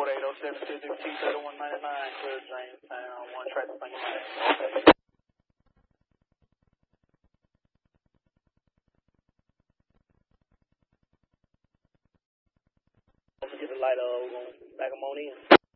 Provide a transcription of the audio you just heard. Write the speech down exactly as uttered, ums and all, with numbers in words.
Florida eight oh seven Physics T thirty-one ninety-nine, clear Jamestown, one traffic on your name. Get the light, uh, we're gonna back them on in.